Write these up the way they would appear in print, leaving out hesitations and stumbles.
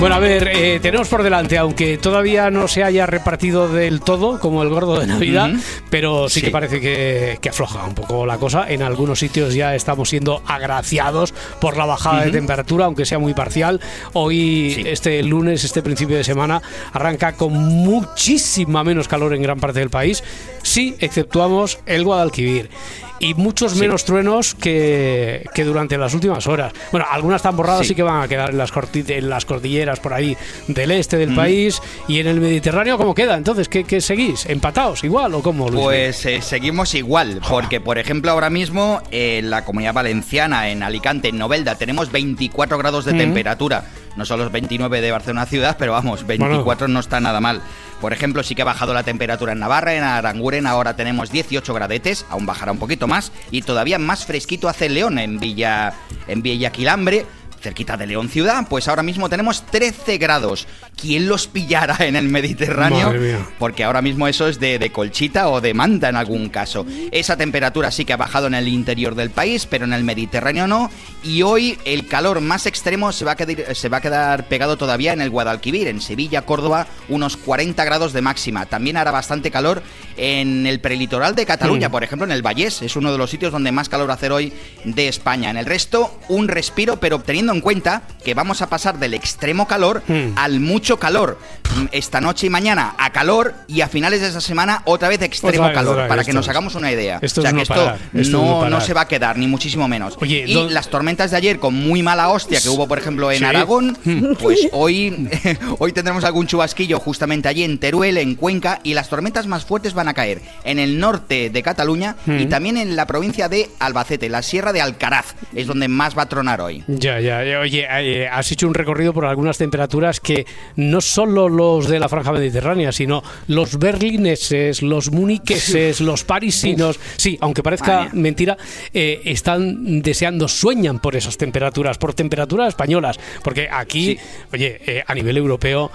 Bueno, a ver, tenemos por delante, aunque todavía no se haya repartido del todo, como el gordo de Navidad, pero sí que parece que afloja un poco la cosa. En algunos sitios ya estamos siendo agraciados por la bajada de temperatura, aunque sea muy parcial. Hoy, este lunes, este principio de semana, arranca con muchísima menos calor en gran parte del país, sí, exceptuamos el Guadalquivir. Y muchos menos truenos que durante las últimas horas. Bueno, algunas temporadas sí que van a quedar en las cordilleras por ahí del este del país. Y en el Mediterráneo, ¿cómo queda? Entonces, ¿qué seguís? ¿Empatados igual o cómo, Luis? Pues seguimos igual, porque por ejemplo ahora mismo en la Comunidad Valenciana, en Alicante, en Novelda, tenemos 24 grados de temperatura. No son los 29 de Barcelona ciudad, pero vamos, 24 no está nada mal. Por ejemplo, sí que ha bajado la temperatura en Navarra, en Aranguren ahora tenemos 18 gradetes, aún bajará un poquito más, y todavía más fresquito hace León, en Villaquilambre, cerquita de León ciudad, pues ahora mismo tenemos 13 grados. ¿Quién los pillara en el Mediterráneo? Madre mía. Porque ahora mismo eso es de colchita o de manta en algún caso. Esa temperatura sí que ha bajado en el interior del país, pero en el Mediterráneo no. Y hoy el calor más extremo se va a quedar pegado todavía en el Guadalquivir, en Sevilla, Córdoba, unos 40 grados de máxima. También hará bastante calor en el prelitoral de Cataluña, por ejemplo en el Vallés. Es uno de los sitios donde más calor va a hacer hoy de España. En el resto, un respiro, pero teniendo en cuenta que vamos a pasar del extremo calor al mucho calor. Esta noche y mañana a calor, y a finales de esa semana otra vez extremo calor, para que nos hagamos una idea. O sea que esto no se va a quedar, ni muchísimo menos. Oye, y las tormentas de ayer con muy mala hostia que hubo, por ejemplo, en Aragón, pues hoy tendremos algún chubasquillo justamente allí en Teruel, en Cuenca, y las tormentas más fuertes van a caer en el norte de Cataluña y también en la provincia de Albacete, la Sierra de Alcaraz, es donde más va a tronar hoy. Ya. Oye, has hecho un recorrido por algunas temperaturas que no solo los de la franja mediterránea, sino los berlineses, los muniqueses, los parisinos, sí, aunque parezca mentira, están deseando, sueñan por esas temperaturas, por temperaturas españolas, porque aquí, oye, a nivel europeo,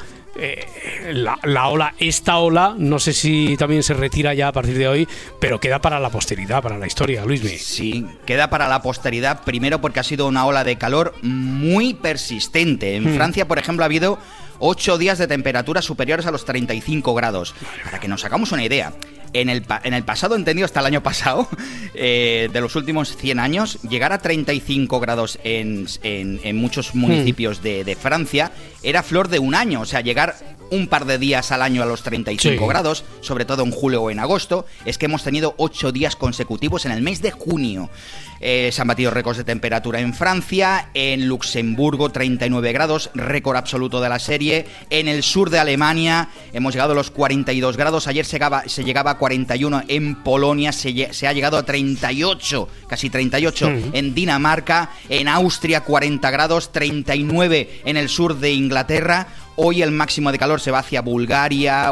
esta ola, no sé si también se retira ya a partir de hoy, pero queda para la posteridad, para la historia, Luismi. Sí, queda para la posteridad, primero porque ha sido una ola de calor muy persistente. En Francia, por ejemplo, ha habido 8 días de temperaturas superiores a los 35 grados. Para que nos hagamos una idea, en el pasado, entendido hasta el año pasado, de los últimos 100 años, llegar a 35 grados en muchos municipios de Francia era flor de un año. O sea, llegar un par de días al año a los 35 grados, sobre todo en julio o en agosto, es que hemos tenido 8 días consecutivos en el mes de junio. Se han batido récords de temperatura en Francia, en Luxemburgo 39 grados, récord absoluto de la serie. En el sur de Alemania hemos llegado a los 42 grados, ayer se llegaba a 41 en Polonia, se ha llegado a 38, casi 38 en Dinamarca, en Austria 40 grados, 39 en el sur de Inglaterra. Hoy el máximo de calor se va hacia Bulgaria,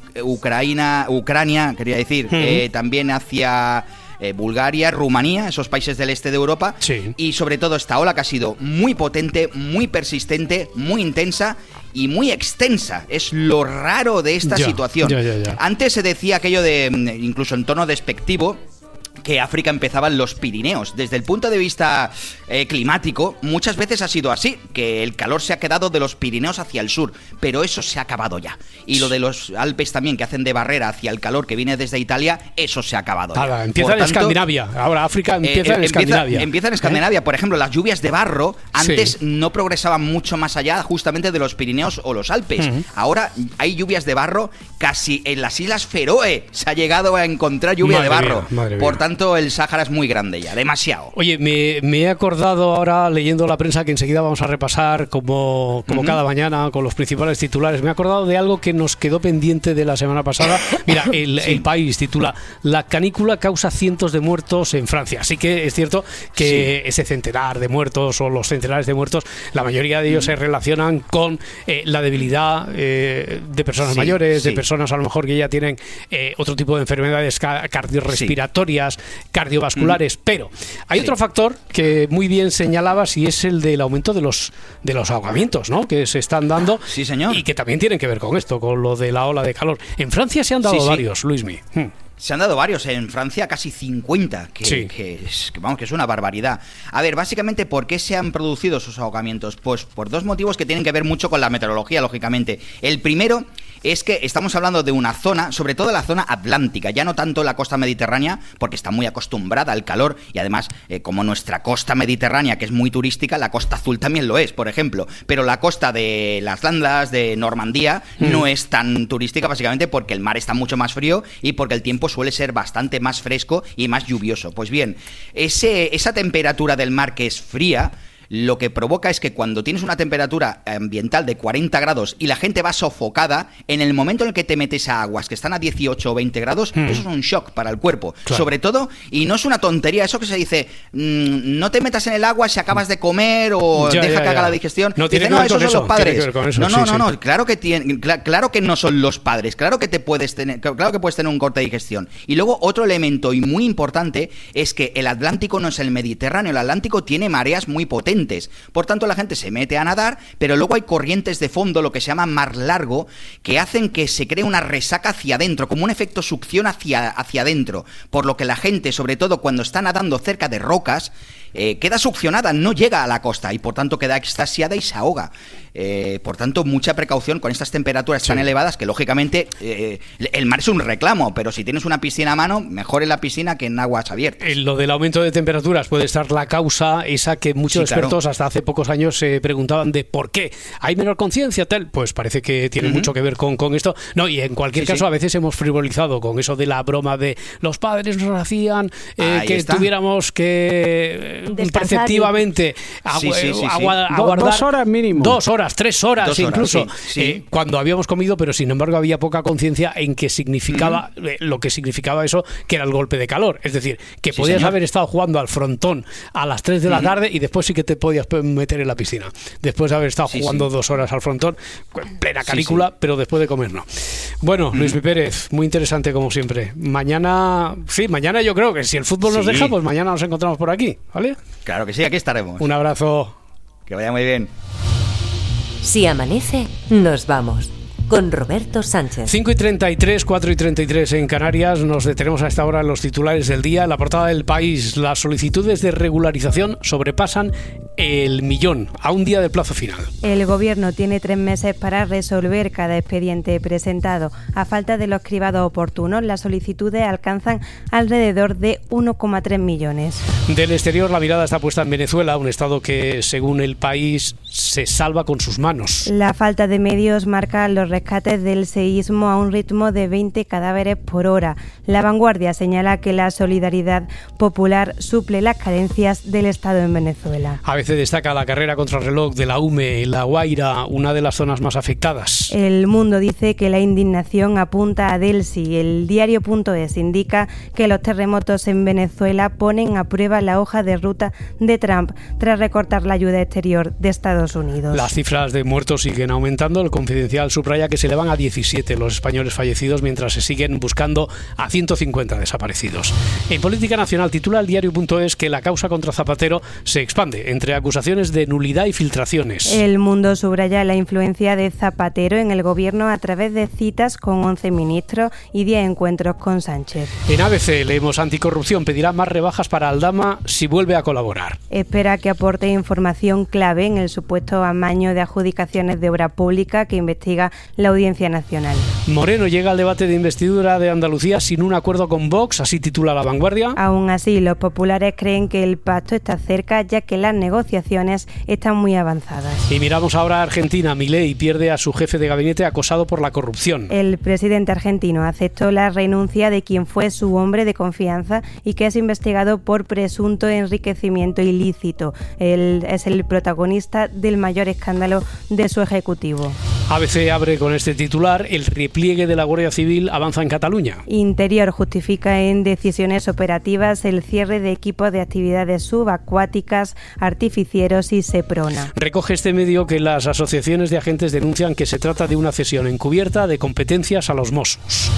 Ucrania, quería decir, también hacia Bulgaria, Rumanía, esos países del este de Europa. Y sobre todo esta ola que ha sido muy potente, muy persistente, muy intensa y muy extensa. Es lo raro de esta situación. Antes se decía aquello de, incluso en tono despectivo, que África empezaba en los Pirineos. Desde el punto de vista climático, muchas veces ha sido así, que el calor se ha quedado de los Pirineos hacia el sur, pero eso se ha acabado ya. Y lo de los Alpes también, que hacen de barrera hacia el calor que viene desde Italia, eso se ha acabado ya. Empieza en Escandinavia. Ahora África empieza en Escandinavia. Empieza en Escandinavia. Por ejemplo, las lluvias de barro antes no progresaban mucho más allá justamente de los Pirineos o los Alpes. Ahora hay lluvias de barro casi en las Islas Feroe. Se ha llegado a encontrar lluvia de barro. Por tanto, el Sáhara es muy grande ya, demasiado. Oye, me he acordado ahora, leyendo la prensa, que enseguida vamos a repasar como cada mañana con los principales titulares. Me he acordado de algo que nos quedó pendiente de la semana pasada. Mira, el País titula: la canícula causa cientos de muertos en Francia. Así que es cierto que ese centenar de muertos o los centenares de muertos, la mayoría de ellos se relacionan con la debilidad de personas mayores, de personas a lo mejor que ya tienen otro tipo de enfermedades cardiorrespiratorias, cardiovasculares, pero hay otro factor que muy bien señalabas, y es el del aumento de los ahogamientos, ¿no?, que se están dando, sí, señor, y que también tienen que ver con esto, con lo de la ola de calor. En Francia se han dado varios, Luismi. Se han dado varios, en Francia casi 50, que es una barbaridad. A ver, básicamente, ¿por qué se han producido esos ahogamientos? Pues por dos motivos que tienen que ver mucho con la meteorología, lógicamente. El primero es que estamos hablando de una zona, sobre todo la zona atlántica, ya no tanto la costa mediterránea, porque está muy acostumbrada al calor, y además, como nuestra costa mediterránea, que es muy turística, la Costa Azul también lo es, por ejemplo, pero la costa de las Landas, de Normandía, no es tan turística, básicamente porque el mar está mucho más frío y porque el tiempo suele ser bastante más fresco y más lluvioso. Pues bien, esa temperatura del mar que es fría, lo que provoca es que cuando tienes una temperatura ambiental de 40 grados y la gente va sofocada, en el momento en el que te metes a aguas que están a 18 o 20 grados, eso es un shock para el cuerpo. Claro. Sobre todo, y no es una tontería, eso que se dice, no te metas en el agua si acabas de comer o deja que haga la digestión. No tiene que ver con esos son los padres. No, claro que no son los padres, claro que puedes tener un corte de digestión. Y luego otro elemento y muy importante es que el Atlántico no es el Mediterráneo, el Atlántico tiene mareas muy potentes. Por tanto, la gente se mete a nadar, pero luego hay corrientes de fondo, lo que se llama mar largo, que hacen que se cree una resaca hacia adentro, como un efecto succión hacia adentro, por lo que la gente, sobre todo cuando está nadando cerca de rocas, queda succionada, no llega a la costa y por tanto queda extasiada y se ahoga. Por tanto, mucha precaución con estas temperaturas tan elevadas, que lógicamente el mar es un reclamo, pero si tienes una piscina a mano, mejor en la piscina que en aguas abiertas. En lo del aumento de temperaturas puede estar la causa esa que muchos expertos hasta hace pocos años se preguntaban de por qué hay menor conciencia, tal. Pues parece que tiene mucho que ver con esto. No, y en cualquier caso, a veces hemos frivolizado con eso de la broma de los padres nos hacían que tuviéramos que preceptivamente aguardar 2 horas mínimo. 2 horas, 3 horas incluso, cuando habíamos comido, pero sin embargo había poca conciencia en qué significaba lo que significaba eso, que era el golpe de calor. Es decir, que podías haber estado jugando al frontón a las 3 de la tarde y después sí que te podías meter en la piscina. Después de haber estado jugando 2 horas al frontón, plena canícula, pero después de comer no. Bueno, Luis Pérez, muy interesante como siempre. Mañana yo creo que si el fútbol nos deja, pues mañana nos encontramos por aquí, ¿vale? Claro que sí, aquí estaremos. Un abrazo. Que vaya muy bien. Si amanece, nos vamos. Con Roberto Sánchez. 5:33, 4:33 en Canarias. Nos detenemos a esta hora en los titulares del día. En la portada del País, las solicitudes de regularización sobrepasan el 1.000.000 a un día del plazo final. El Gobierno tiene 3 meses para resolver cada expediente presentado. A falta de los cribados oportunos, las solicitudes alcanzan alrededor de 1,3 millones. Del exterior, la mirada está puesta en Venezuela, un estado que, según el País, se salva con sus manos. La falta de medios marca los rescates del seísmo a un ritmo de 20 cadáveres por hora. La Vanguardia señala que la solidaridad popular suple las carencias del Estado en Venezuela. ABC destaca la carrera contra el reloj de la UME en La Guaira, una de las zonas más afectadas. El Mundo dice que la indignación apunta a Delcy. El diario.es indica que los terremotos en Venezuela ponen a prueba la hoja de ruta de Trump tras recortar la ayuda exterior de Estados Unidos. Las cifras de muertos siguen aumentando. El Confidencial subraya que se elevan a 17 los españoles fallecidos, mientras se siguen buscando a 150 desaparecidos. En política nacional, titula el diario.es que la causa contra Zapatero se expande entre acusaciones de nulidad y filtraciones. El Mundo subraya la influencia de Zapatero en el gobierno a través de citas con 11 ministros y 10 encuentros con Sánchez. En ABC leemos: Anticorrupción pedirá más rebajas para Aldama si vuelve a colaborar. Espera que aporte información clave en el supuesto amaño de adjudicaciones de obra pública que investiga la Audiencia Nacional. Moreno llega al debate de investidura de Andalucía sin un acuerdo con Vox, así titula La Vanguardia. Aún así, los populares creen que el pacto está cerca, ya que las negociaciones están muy avanzadas. Y miramos ahora a Argentina. Milei pierde a su jefe de gabinete acosado por la corrupción. El presidente argentino aceptó la renuncia de quien fue su hombre de confianza y que es investigado por presunto enriquecimiento ilícito. Él es el protagonista del mayor escándalo de su ejecutivo. ABC abre con este titular: el repliegue de la Guardia Civil avanza en Cataluña. Interior justifica en decisiones operativas el cierre de equipos de actividades subacuáticas, artificieros y Seprona. Recoge este medio que las asociaciones de agentes denuncian que se trata de una cesión encubierta de competencias a los Mossos.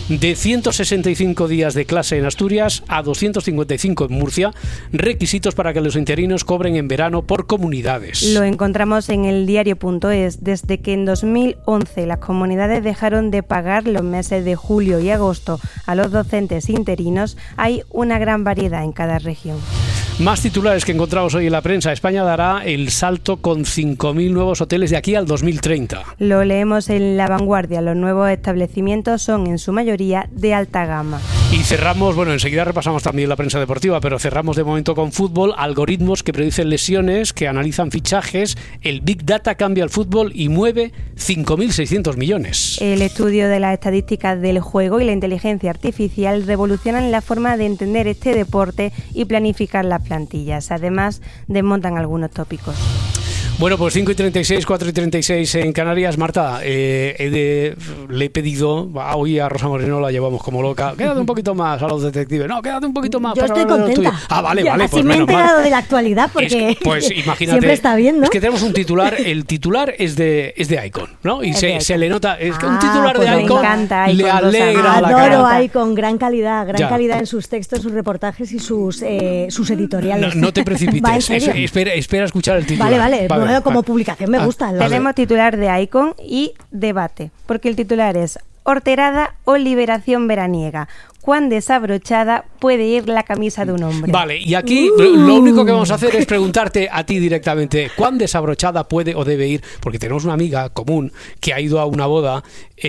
de 165 días de clase en Asturias a 255 en Murcia, requisitos para que los interinos cobren en verano por comunidades. Lo encontramos en el diario.es. Desde que en 2011 las comunidades dejaron de pagar los meses de julio y agosto a los docentes interinos, hay una gran variedad en cada región. Más titulares que encontramos hoy en la prensa. España dará el salto con 5.000 nuevos hoteles de aquí al 2030. Lo leemos en La Vanguardia. Los nuevos establecimientos son en su mayoría de alta gama. Y cerramos, bueno, enseguida repasamos también la prensa deportiva, pero cerramos de momento con fútbol. Algoritmos que predicen lesiones, que analizan fichajes. El Big Data cambia el fútbol y mueve 5.600 millones. El estudio de las estadísticas del juego y la inteligencia artificial revolucionan la forma de entender este deporte y planificar las plantillas. Además, desmontan algunos tópicos. Bueno, pues 5:36, 4:36 en Canarias. Marta, le he pedido, hoy a Rosa Moreno la llevamos como loca, quédate un poquito más a los detectives. No, quédate un poquito más. Yo estoy contenta. Vale, así pues me he menos enterado mal. de la actualidad porque Pues imagínate, siempre está bien, ¿no? Es que tenemos un titular, el titular es de Icon, ¿no? Y se le nota, es que un titular pues de me Icon encanta le Icon, alegra la Adoro cara. Icon, gran calidad Ya. en sus textos, sus reportajes y sus editoriales. No te precipites, ¿Va, en serio? espera a escuchar el titular. Vale, bueno, como publicación me gusta. Tenemos titular de Icon y debate, porque el titular es Horterada o liberación veraniega. ¿Cuán desabrochada puede ir la camisa de un hombre? Vale, y aquí lo único que vamos a hacer es preguntarte a ti directamente, ¿cuán desabrochada puede o debe ir? Porque tenemos una amiga común que ha ido a una boda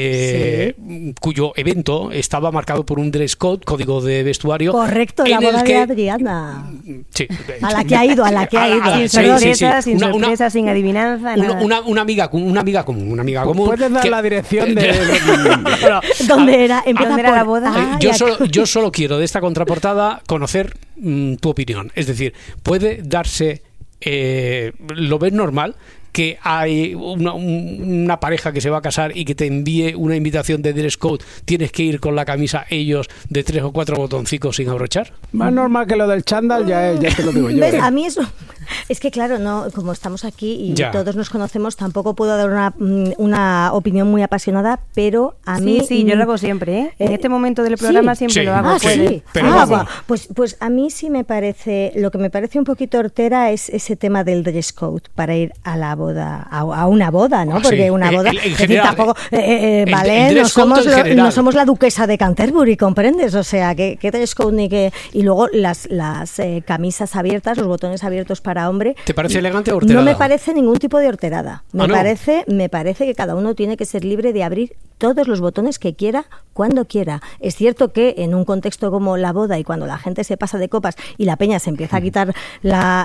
cuyo evento estaba marcado por un dress code, código de vestuario. Correcto, la boda de Adriana. Sí. A la que ha ido. Sin sorpresa, sin sorpresa, sin adivinanza, nada. Una amiga común. ¿Puedes dar la dirección de ¿Dónde era? Empieza ¿Dónde era la boda? Yo solo quiero de esta contraportada conocer tu opinión. Es decir, ¿puede darse, lo ves normal, que hay una pareja que se va a casar y que te envíe una invitación de dress code, tienes que ir con la camisa ellos de 3 o 4 botoncicos sin abrochar? Más normal que lo del chándal, ya te lo digo yo. ¿Ves? A mí eso... Es que claro, no, como estamos aquí y todos nos conocemos, tampoco puedo dar una opinión muy apasionada, pero a mí... Sí, yo lo hago siempre, ¿eh? En este momento del programa siempre lo hago. Sí. Pero pues a mí sí me parece... Lo que me parece un poquito hortera es ese tema del dress code para ir a la boda, a una boda, ¿no? Porque una boda... En general, tampoco, el dress no somos la duquesa de Canterbury, ¿comprendes? O sea, que dress code ni que... Y luego las camisas abiertas, los botones abiertos para hombre. ¿Te parece elegante o horterada? No me parece ningún tipo de horterada. Me ¿no? parece que cada uno tiene que ser libre de abrir todos los botones que quiera, cuando quiera. Es cierto que en un contexto como la boda y cuando la gente se pasa de copas y la peña se empieza a quitar la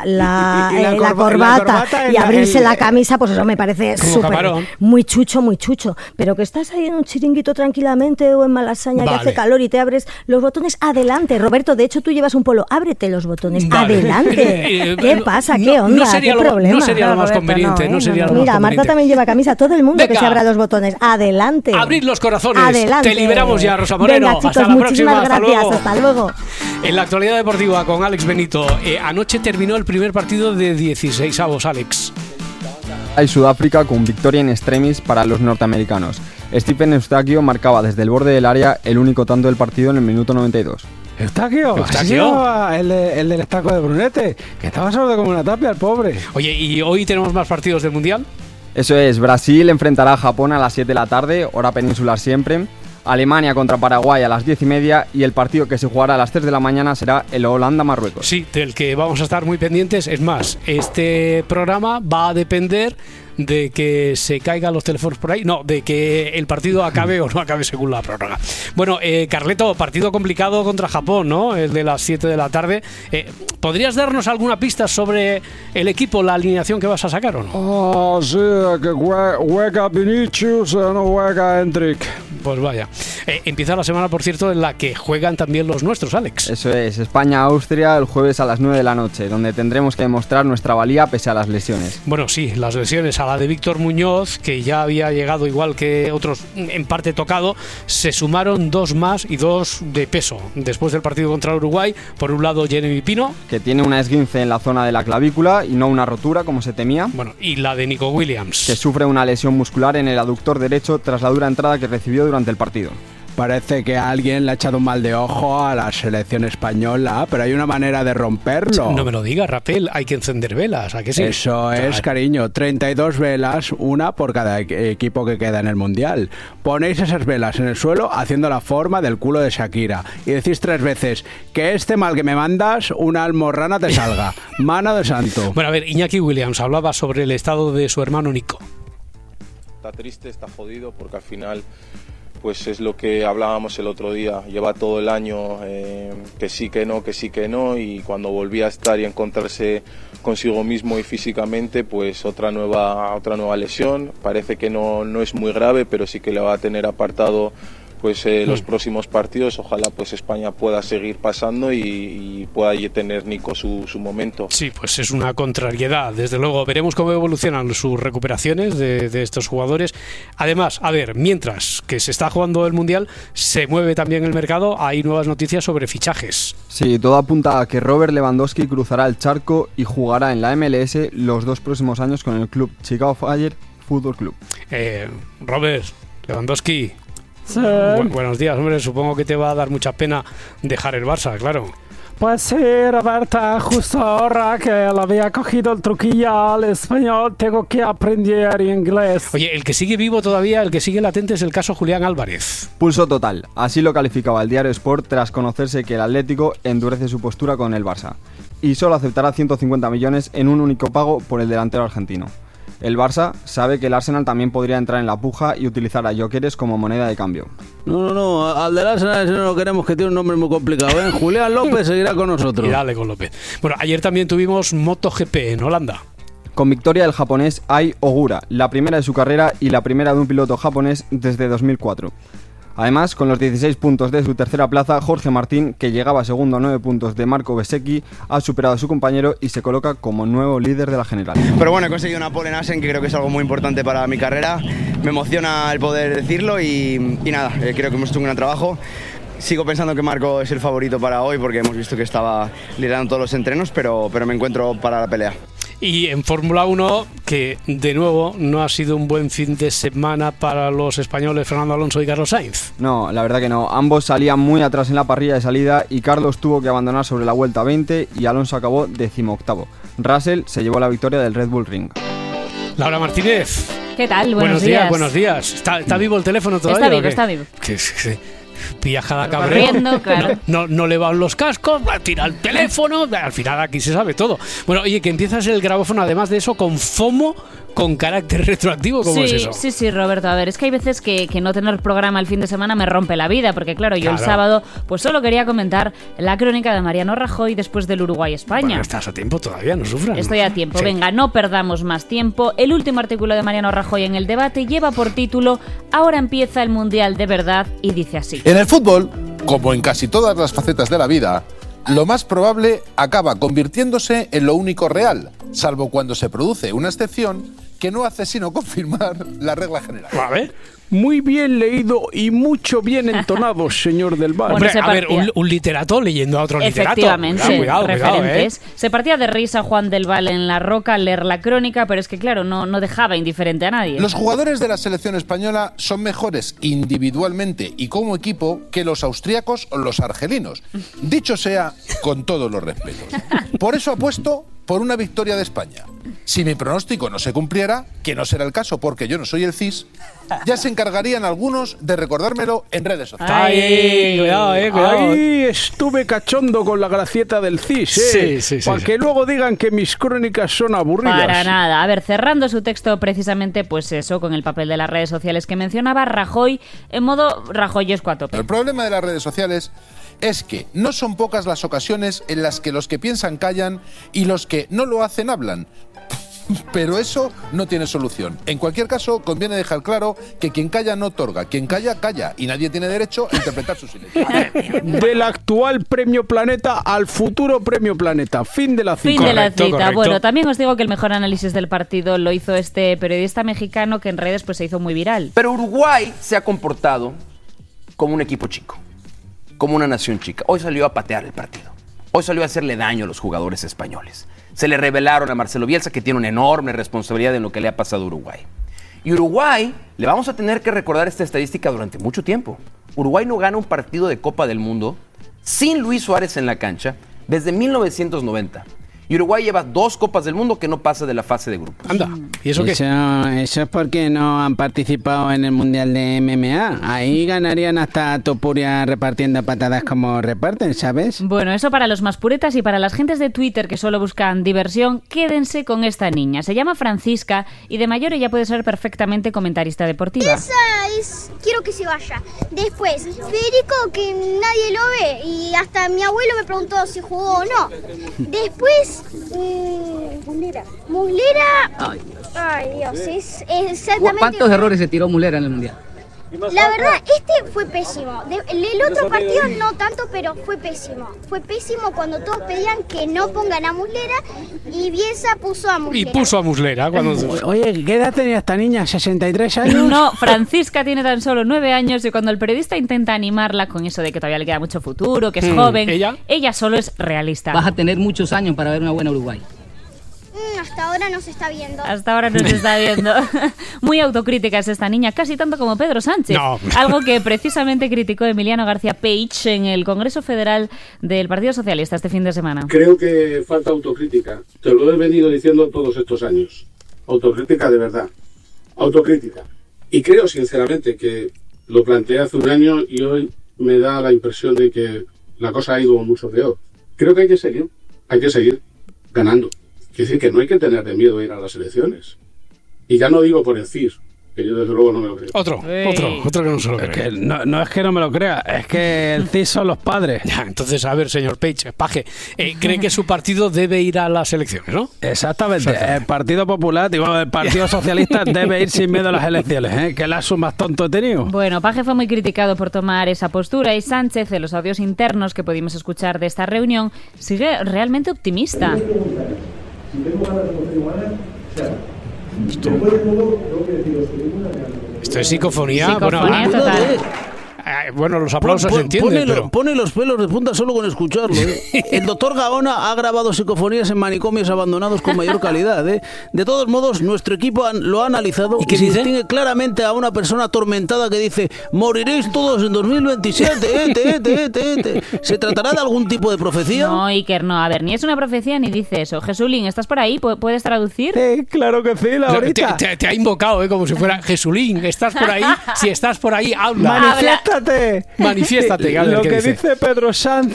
corbata y abrirse la camisa, pues eso me parece súper, muy chucho. Pero que estás ahí en un chiringuito tranquilamente o en Malasaña que hace calor y te abres los botones, adelante. Roberto, de hecho tú llevas un polo, ábrete los botones, adelante. ¿Qué pasa? ¿Qué onda? ¿Qué problema? No sería lo más conveniente. Mira, Marta también lleva camisa, todo el mundo que se abra los botones, adelante. Abrid los corazones. Adelante. Te liberamos ya, Rosa Moreno. Venga, chicos, hasta la próxima. gracias. Hasta luego. En la actualidad deportiva con Alex Benito. Anoche terminó el primer partido de 16avos, Alex. Y Sudáfrica con victoria en extremis para los norteamericanos. Stephen Eustaquio marcaba desde el borde del área el único tanto del partido en el minuto 92. Eustaquio, el del estaco de Brunete, que estaba sordo como una tapia, el pobre. Oye, ¿y hoy tenemos más partidos del Mundial? Eso es, Brasil enfrentará a Japón a las 7 de la tarde, hora peninsular siempre. Alemania contra Paraguay a las 10:30 y el partido que se jugará a las 3 de la mañana será el Holanda-Marruecos. Sí, del que vamos a estar muy pendientes. Es más, este programa va a depender de que se caigan los teléfonos por ahí, no, de que el partido acabe o no acabe según la prórroga. Bueno, Carleto, partido complicado contra Japón, ¿no? El de las 7 de la tarde. ¿Podrías darnos alguna pista sobre el equipo, la alineación que vas a sacar o no? Sí, que juega Vinicius, no juega Hendrik. Pues vaya. Empieza la semana, por cierto, en la que juegan también los nuestros, Alex. Eso es, España-Austria el jueves a las 9 de la noche, donde tendremos que demostrar nuestra valía pese a las lesiones. Bueno, sí, las lesiones, a la de Víctor Muñoz, que ya había llegado igual que otros en parte tocado, se sumaron 2 más y 2 de peso. Después del partido contra Uruguay, por un lado Jeremy Pino, que tiene una esguince en la zona de la clavícula y no una rotura como se temía. Bueno, y la de Nico Williams, que sufre una lesión muscular en el aductor derecho tras la dura entrada que recibió durante el partido. Parece que alguien le ha echado un mal de ojo a la selección española, pero hay una manera de romperlo. No me lo digas, Rapel, hay que encender velas, ¿a qué sí? Eso es, cariño, 32 velas, una por cada equipo que queda en el Mundial. Ponéis esas velas en el suelo haciendo la forma del culo de Shakira y decís 3 veces que este mal que me mandas, una almorrana te salga. Mano de santo. Bueno, a ver, Iñaki Williams hablaba sobre el estado de su hermano Nico. Está triste, está jodido, porque al final pues es lo que hablábamos el otro día, lleva todo el año que sí que no, y cuando volví a estar y a encontrarse consigo mismo y físicamente, pues otra nueva lesión. Parece que no es muy grave, pero sí que le va a tener apartado pues los próximos partidos. Ojalá pues España pueda seguir pasando y pueda tener Nico su momento. Sí, pues es una contrariedad, desde luego. Veremos cómo evolucionan sus recuperaciones de estos jugadores. Además, a ver, mientras que se está jugando el Mundial, se mueve también el mercado, hay nuevas noticias sobre fichajes. Sí, todo apunta a que Robert Lewandowski cruzará el charco y jugará en la MLS los 2 próximos años con el club Chicago Fire Football Club. Robert Lewandowski, sí. Buenos días, hombre. Supongo que te va a dar mucha pena dejar el Barça, claro. Pues sí, Roberta, justo ahora que le había cogido el truquillo al español, tengo que aprender inglés. Oye, el que sigue vivo todavía, el que sigue latente es el caso Julián Álvarez. Pulso total, así lo calificaba el diario Sport tras conocerse que el Atlético endurece su postura con el Barça y solo aceptará 150 millones en un único pago por el delantero argentino. El Barça sabe que el Arsenal también podría entrar en la puja y utilizar a Gyökeres como moneda de cambio. No, al del Arsenal no lo queremos, que tiene un nombre muy complicado, ¿eh? Julián López seguirá con nosotros. Y dale con López. Bueno, ayer también tuvimos MotoGP en Holanda. Con victoria del japonés Ai Ogura, la primera de su carrera y la primera de un piloto japonés desde 2004. Además, con los 16 puntos de su tercera plaza, Jorge Martín, que llegaba segundo a 9 puntos de Marco Bezzecchi, ha superado a su compañero y se coloca como nuevo líder de la general. Pero bueno, he conseguido una pole en Assen, que creo que es algo muy importante para mi carrera. Me emociona el poder decirlo y nada, creo que hemos hecho un gran trabajo. Sigo pensando que Marco es el favorito para hoy porque hemos visto que estaba liderando todos los entrenos, pero me encuentro para la pelea. Y en Fórmula 1, que de nuevo no ha sido un buen fin de semana para los españoles Fernando Alonso y Carlos Sainz. No, la verdad que no. Ambos salían muy atrás en la parrilla de salida y Carlos tuvo que abandonar sobre la vuelta 20 y Alonso acabó 18º. Russell se llevó la victoria del Red Bull Ring. Laura Martínez. ¿Qué tal? Buenos días. Buenos días. ¿Está vivo el teléfono todavía? Está vivo. Viajada cabreo, claro. no le van los cascos, tira el teléfono, al final aquí se sabe todo. Bueno, oye, que empiezas el grabófono además de eso con FOMO, con carácter retroactivo, ¿cómo es eso? Sí, Roberto, a ver, es que hay veces que no tener programa el fin de semana me rompe la vida, porque claro, yo el sábado pues solo quería comentar la crónica de Mariano Rajoy después del Uruguay-España. Bueno, estás a tiempo todavía, no sufras. Estoy a tiempo, venga, no perdamos más tiempo. El último artículo de Mariano Rajoy en El Debate lleva por título "Ahora empieza el Mundial de verdad" y dice así: En el fútbol, como en casi todas las facetas de la vida, lo más probable acaba convirtiéndose en lo único real, salvo cuando se produce una excepción que no hace sino confirmar la regla general. A ver. Muy bien leído y mucho bien entonado, señor del bar. Hombre, a ver, un literato leyendo a otro literato. Efectivamente, cuidado, referentes. Se partía de risa Juan del Val en La Roca al leer la crónica, pero es que claro, no dejaba indiferente a nadie. Los jugadores de la selección española son mejores individualmente y como equipo que los austríacos o los argelinos. Dicho sea con todos los respetos. Por eso apuesto por una victoria de España. Si mi pronóstico no se cumpliera, que no será el caso porque yo no soy el CIS, ya se encargarían algunos de recordármelo en redes sociales. ¡Ay! Cuidado. Ahí estuve cachondo con la gracieta del CIS, Sí. Para que luego digan que mis crónicas son aburridas. Para nada. A ver, cerrando su texto precisamente, pues eso, con el papel de las redes sociales que mencionaba, Rajoy en modo rajoyesco a tope. El problema de las redes sociales es que no son pocas las ocasiones en las que los que piensan callan y los que no lo hacen hablan. Pero eso no tiene solución. En cualquier caso, conviene dejar claro que quien calla no otorga, quien calla, calla, y nadie tiene derecho a interpretar su silencio. Del actual Premio Planeta al futuro Premio Planeta. Fin de la cita. Correcto. Bueno, también os digo que el mejor análisis del partido lo hizo este periodista mexicano que en redes pues se hizo muy viral. Pero Uruguay se ha comportado como un equipo chico, como una nación chica. Hoy salió a patear el partido. Hoy salió a hacerle daño a los jugadores españoles. Se le revelaron a Marcelo Bielsa que tiene una enorme responsabilidad en lo que le ha pasado a Uruguay. Y Uruguay, le vamos a tener que recordar esta estadística durante mucho tiempo. Uruguay no gana un partido de Copa del Mundo sin Luis Suárez en la cancha desde 1990. Y Uruguay lleva 2 Copas del Mundo que no pasa de la fase de grupos. Anda, ¿y eso qué? Eso es porque no han participado en el Mundial de MMA. Ahí ganarían hasta Topuria repartiendo patadas como reparten, ¿sabes? Bueno, eso para los más puretas, y para las gentes de Twitter que solo buscan diversión, quédense con esta niña. Se llama Francisca y de mayor ella puede ser perfectamente comentarista deportiva. Quiero que se vaya. Después, Federico, que nadie lo ve, y hasta mi abuelo me preguntó si jugó o no. Después, Muslera. Ay, Dios, es exactamente. ¿Cuántos errores se tiró Muslera en el Mundial? La verdad, este fue pésimo. El otro partido no tanto, pero fue pésimo. Fue pésimo cuando todos pedían que no pongan a Muslera y Bielsa puso a Muslera. Y puso a Muslera. Oye, ¿qué edad tenía esta niña? ¿63 años? No, Francisca tiene tan solo 9 años y cuando el periodista intenta animarla con eso de que todavía le queda mucho futuro, que es joven, ella solo es realista. Vas a tener muchos años para ver una buena Uruguay. Hasta ahora no se está viendo. Hasta ahora no se está viendo. Muy autocrítica es esta niña, casi tanto como Pedro Sánchez. No. Algo que precisamente criticó Emiliano García Peich en el Congreso Federal del Partido Socialista este fin de semana. Creo que falta autocrítica. Te lo he venido diciendo todos estos años. Autocrítica de verdad. Autocrítica. Y creo sinceramente que lo planteé hace un año y hoy me da la impresión de que la cosa ha ido mucho peor. Creo que hay que seguir ganando. Quiere decir que no hay que tener de miedo a ir a las elecciones. Y ya no digo por el CIS, que yo desde luego no me lo creo. Otro que no se lo cree. No es que no me lo crea, es que el CIS son los padres. Ya, entonces, a ver, señor Paje, cree que su partido debe ir a las elecciones, ¿no? Exactamente. El Partido Popular, el Partido Socialista debe ir sin miedo a las elecciones, ¿eh? Que lazo más tonto he tenido. Bueno, Paje fue muy criticado por tomar esa postura y Sánchez, en los audios internos que pudimos escuchar de esta reunión, sigue realmente optimista. Si tengo ganas o no tengo ganas, o sea, después de todo, tengo que deciros que ninguna de las... Esto es psicofonía. Psicofonía total. Bueno, los aplausos se entienden, pero... Pone los pelos de punta solo con escucharlo, ¿eh? El doctor Gaona ha grabado psicofonías en manicomios abandonados con mayor calidad, ¿eh? De todos modos, nuestro equipo lo ha analizado y se distingue claramente a una persona atormentada que dice: moriréis todos en 2027, ¿Se tratará de algún tipo de profecía? No, Iker, no. A ver, ni es una profecía ni dice eso. Jesulín, ¿estás por ahí? ¿Puedes traducir? Claro que sí, Laurita. Te ha invocado, como si fuera Jesulín. ¿Estás por ahí? Si estás por ahí, habla. Manifiéstate. Lo que dice Pedro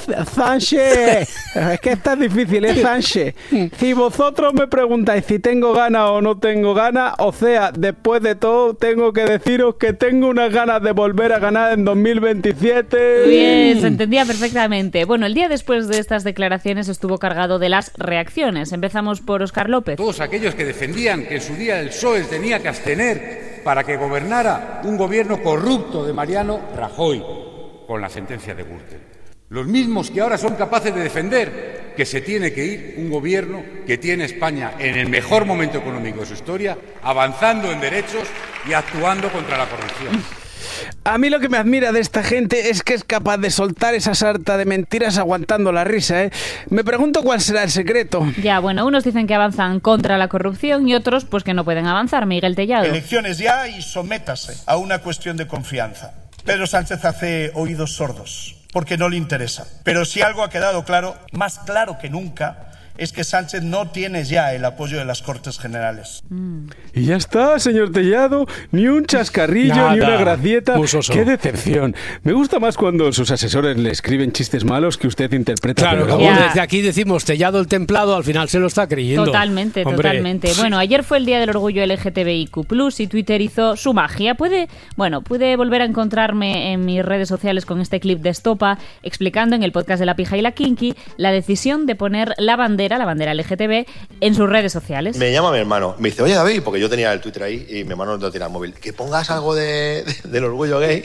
Sánchez es que está difícil, es Sánchez. Si vosotros me preguntáis si tengo ganas o no tengo ganas, o sea, después de todo tengo que deciros que tengo unas ganas de volver a ganar en 2027. Bien, se entendía perfectamente. Bueno, el día después de estas declaraciones estuvo cargado de las reacciones. Empezamos por Óscar López. Todos aquellos que defendían que en su día el PSOE tenía que abstener para que gobernara un gobierno corrupto de Mariano Rajoy con la sentencia de Gürtel. Los mismos que ahora son capaces de defender que se tiene que ir un gobierno que tiene España en el mejor momento económico de su historia, avanzando en derechos y actuando contra la corrupción. A mí lo que me admira de esta gente es que es capaz de soltar esa sarta de mentiras aguantando la risa, ¿eh? Me pregunto cuál será el secreto. Ya, bueno, unos dicen que avanzan contra la corrupción y otros pues que no pueden avanzar. Miguel Tellado. Elecciones ya y sométase a una cuestión de confianza. Pedro Sánchez hace oídos sordos porque no le interesa. Pero si algo ha quedado claro, más claro que nunca, es que Sánchez no tiene ya el apoyo de las Cortes Generales. Y ya está, señor Tellado. Ni un chascarrillo, ni una gracieta. Musoso. ¡Qué decepción! Me gusta más cuando sus asesores le escriben chistes malos que usted interpreta. Claro, como desde aquí decimos, Tellado el templado, al final se lo está creyendo. Totalmente, Hombre. totalmente. Bueno, ayer fue el Día del Orgullo LGTBIQ+, y Twitter hizo su magia. Pude volver a encontrarme en mis redes sociales con este clip de Estopa, explicando en el podcast de La Pija y la Kinky la decisión de poner la bandera LGTB, en sus redes sociales. Me llama mi hermano, me dice: oye, David, porque yo tenía el Twitter ahí y mi hermano no tenía el móvil, que pongas algo del orgullo gay,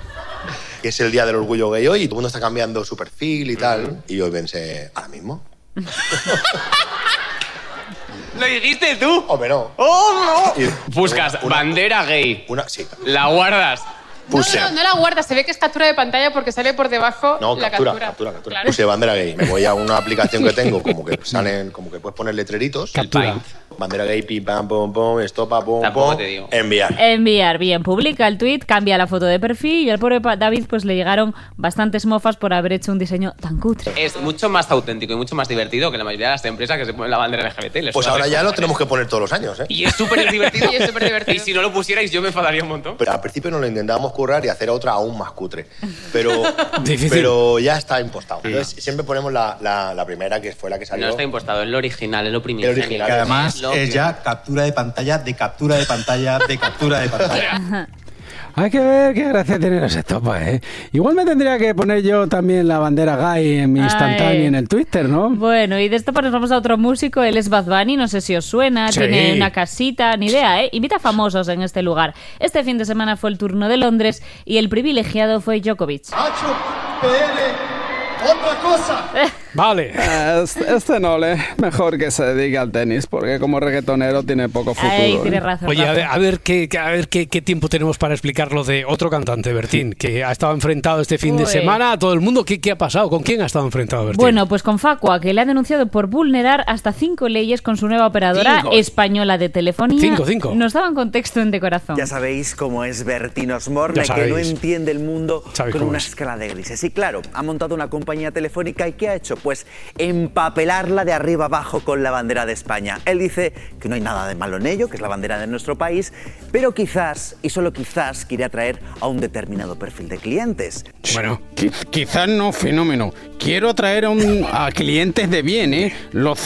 que es el Día del Orgullo Gay hoy y todo el mundo está cambiando su perfil y tal. Y yo pensé: ¿ahora mismo? ¿Lo dijiste tú? Hombre, no. ¡Oh, no! Buscas bandera gay. Sí. La guardas. Puse. No la guardas, se ve que es captura de pantalla porque sale por debajo la captura. Claro. Puse bandera gay. Me voy a una aplicación que tengo, como que salen, como que puedes poner letreritos. Captura. Bandera gay, pim, pam, pum, pum, estopa, pum, Tampoco pum, te digo. enviar. Bien, publica el tuit, cambia la foto de perfil y al pobre David pues le llegaron bastantes mofas por haber hecho un diseño tan cutre. Es mucho más auténtico y mucho más divertido que la mayoría de las empresas que se ponen la bandera LGBT. Les Pues suda ahora tres ya lo cojones. tenemos que poner todos los años, ¿eh? Y es súper divertido. Y si no lo pusierais yo me enfadaría un montón. Pero al principio nos lo intentábamos currar y hacer otra aún más cutre. Pero ya está impostado. Entonces siempre ponemos la primera, que fue la que salió. No está impostado, es lo original, es lo primigenio. Que además es ya captura de pantalla, de captura de pantalla, de captura de pantalla. Hay que ver qué gracia tiene esa estopa, ¿eh? Igual me tendría que poner yo también la bandera gay en mi instantáneo en el Twitter, ¿no? Bueno, y de esto pues nos vamos a otro músico, él es Bad Bunny, no sé si os suena, Sí. tiene una casita, ni idea, ¿eh? Invita a famosos en este lugar. Este fin de semana fue el turno de Londres y el privilegiado fue Djokovic. ¡Otra cosa! Vale. Este Nole, mejor que se dedique al tenis, porque como reggaetonero tiene poco futuro. Ay, tiene razón. Oye, Rafa. a ver qué tiempo tenemos para explicar lo de otro cantante, Bertín, que ha estado enfrentado este fin de Uy. semana a todo el mundo. ¿Qué ha pasado? ¿Con quién ha estado enfrentado, Bertín? Bueno, pues con Facua, que le ha denunciado por vulnerar hasta 5 leyes con su nueva operadora 5. española de telefonía. 5. Nos daban contexto en De Corazón. Ya sabéis cómo es Bertín Osborne, Ya que no sabéis. entiende el mundo Sabéis con cómo una es. escala de grises. Y claro, ha montado una compañía telefónica y ¿qué ha hecho? Pues empapelarla de arriba abajo con la bandera de España. Él dice que no hay nada de malo en ello, que es la bandera de nuestro país, pero quizás, y solo quizás, quiere atraer a un determinado perfil de clientes. Bueno, quizás no, fenómeno. Quiero atraer a clientes de bien, ¿eh? Los